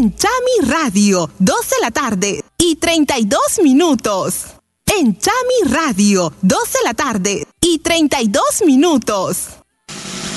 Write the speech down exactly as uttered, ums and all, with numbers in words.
En Chami Radio, dos de la tarde y treinta y dos minutos. En Chami Radio, dos de la tarde y treinta y dos minutos.